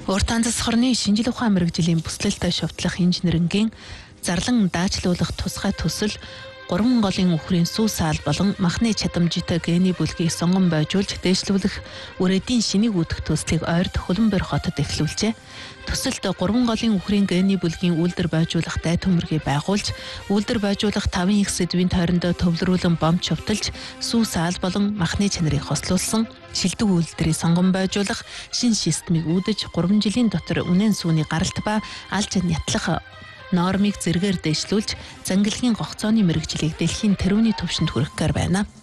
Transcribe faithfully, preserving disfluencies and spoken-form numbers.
Уртан засхорны шинжлэх ухаан мэрэгжлийн бүслэлтэй шовтлох инженерингийн зарлан даачлуулах тусгай төсөл гурван голын үхрийн сүү саал болон махны чадамжтай гений бүлгийг сонгон бойжуулж дээшлүүлэх үрээдийн шинийг үүдэх төслийг ойрд Хөлбөмбөр хотод эхлүүлжээ. Төсөлд гурван голын үхрийн гений бүлгийн үйлдвэр бойжуулах дай төмөргийг байгуулж, үйлдвэр бойжуулах таван их сэдвийн тойрондоо төвлөрүүлэн бомж шовтолж, сүү саал болон махны чанарыг хослуулсан шилдэг үйлдвэрийг сонгон бойжуулах шинэ системийг үүдэж гурван жилийн дотор үнэн сүүний гаралт ба алж нятлах нормыг зэргээр дэвшлүүлж, зангилгийн гогцооны мэрэгжлийг дэлхийн тэрүүний түвшинд хүргэхээр байна.